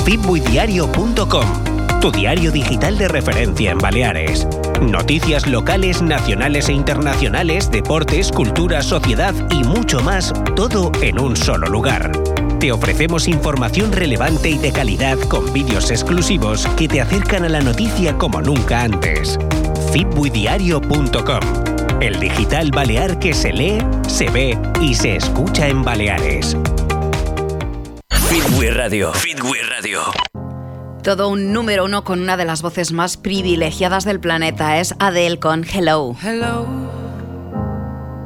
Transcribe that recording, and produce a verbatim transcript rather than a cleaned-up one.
fitbuidiario punto com, tu diario digital de referencia en Baleares. Noticias locales, nacionales e internacionales, deportes, cultura, sociedad y mucho más, todo en un solo lugar. Te ofrecemos información relevante y de calidad con vídeos exclusivos que te acercan a la noticia como nunca antes. fitbuidiario punto com, el digital balear que se lee, se ve y se escucha en Baleares. Fitbui Radio. Fitbui Radio. Todo un número uno con una de las voces más privilegiadas del planeta es Adele con Hello. Hello.